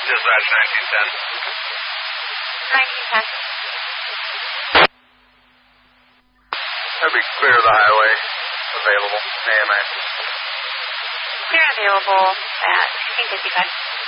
Dispatch 1910. 1910. That'd be clear of the highway. Available. AMA. Clear available at 1655.